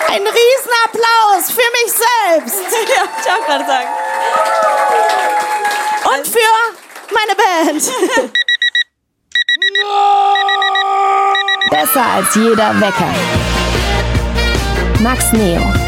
Ein Riesenapplaus für mich selbst. Ja, ich auch gerade sagen. Und für meine Band. Besser als jeder Wecker. Max Neo.